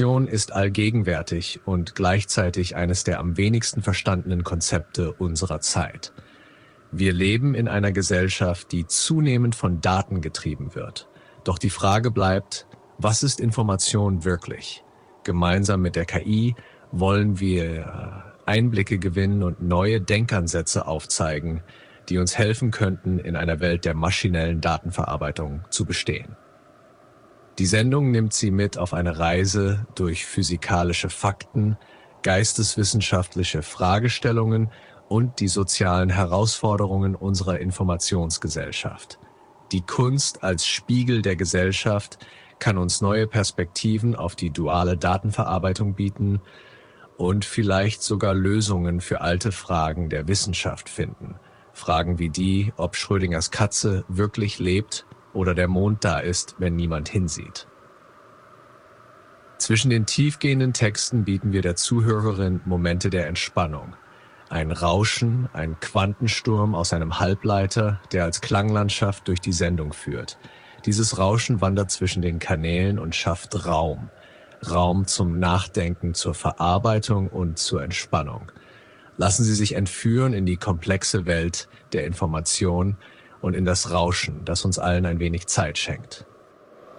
Information ist allgegenwärtig und gleichzeitig eines der am wenigsten verstandenen Konzepte unserer Zeit. Wir leben in einer Gesellschaft, die zunehmend von Daten getrieben wird. Doch die Frage bleibt, was ist Information wirklich? Gemeinsam mit der KI wollen wir Einblicke gewinnen und neue Denkansätze aufzeigen, die uns helfen könnten, in einer Welt der maschinellen Datenverarbeitung zu bestehen. Die Sendung nimmt Sie mit auf eine Reise durch physikalische Fakten, geisteswissenschaftliche Fragestellungen und die sozialen Herausforderungen unserer Informationsgesellschaft. Die Kunst als Spiegel der Gesellschaft kann uns neue Perspektiven auf die duale Datenverarbeitung bieten und vielleicht sogar Lösungen für alte Fragen der Wissenschaft finden. Fragen wie die, ob Schrödingers Katze wirklich lebt oder der Mond da ist, wenn niemand hinsieht. Zwischen den tiefgehenden Texten bieten wir der Zuhörerin Momente der Entspannung. Ein Rauschen, ein Quantensturm aus einem Halbleiter, der als Klanglandschaft durch die Sendung führt. Dieses Rauschen wandert zwischen den Kanälen und schafft Raum. Raum zum Nachdenken, zur Verarbeitung und zur Entspannung. Lassen Sie sich entführen in die komplexe Welt der Information und in das Rauschen, das uns allen ein wenig Zeit schenkt.